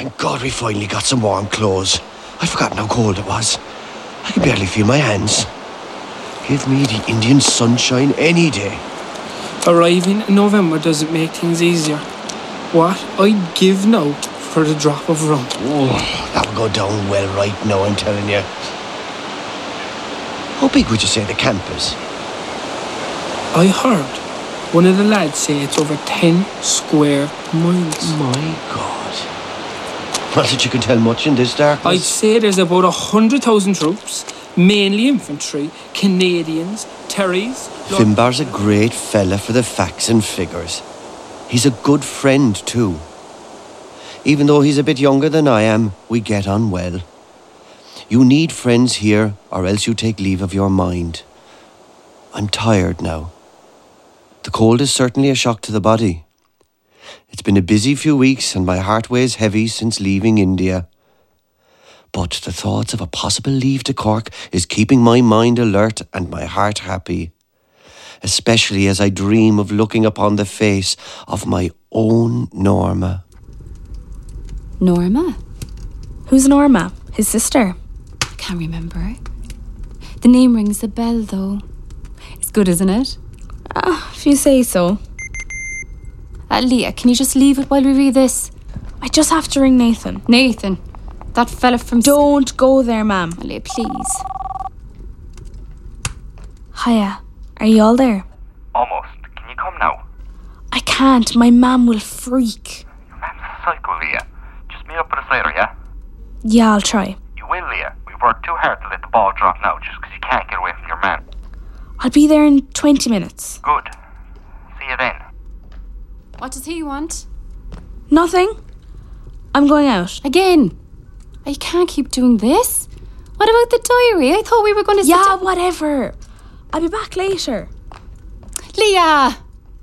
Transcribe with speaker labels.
Speaker 1: Thank God we finally got some warm clothes. I'd forgotten how cold it was. I could barely feel my hands. Give me the Indian sunshine any day.
Speaker 2: Arriving in November doesn't make things easier. What I'd give now for the drop of rum.
Speaker 1: Oh, that would go down well right now, I'm telling you. How big would you say the camp is?
Speaker 2: I heard one of the lads say it's over 10 square miles.
Speaker 1: My God. Not that you can tell much in this darkness.
Speaker 2: I'd say there's about 100,000 troops, mainly infantry, Canadians, Terrys.
Speaker 1: Finbar's a great fella for the facts and figures. He's a good friend too. Even though he's a bit younger than I am, we get on well. You need friends here, or else you take leave of your mind. I'm tired now. The cold is certainly a shock to the body. It's been a busy few weeks and my heart weighs heavy since leaving India. But the thoughts of a possible leave to Cork is keeping my mind alert and my heart happy. Especially as I dream of looking upon the face of my own Norma.
Speaker 3: Norma?
Speaker 4: Who's Norma? His sister?
Speaker 3: I can't remember. The name rings a bell, though. It's good, isn't it?
Speaker 4: If you say so.
Speaker 3: Leah, can you just leave it while we read this?
Speaker 4: I just have to ring Nathan.
Speaker 3: Nathan, that fella from...
Speaker 4: Don't go there, ma'am.
Speaker 3: Leah, please.
Speaker 4: Hiya. Are you all there?
Speaker 5: Almost. Can you come now?
Speaker 4: I can't. My mum will freak.
Speaker 5: Your man's a psycho, Leah. Just meet up with us later, yeah?
Speaker 4: Yeah, I'll try.
Speaker 5: You will, Leah. We've worked too hard to let the ball drop now just because you can't get away from your man.
Speaker 4: I'll be there in 20 minutes.
Speaker 5: Good. See you then.
Speaker 3: What does he want?
Speaker 4: Nothing. I'm going out.
Speaker 3: Again? You can't keep doing this. What about the diary? I thought we were going to...
Speaker 4: Yeah, whatever. I'll be back later.
Speaker 3: Leah!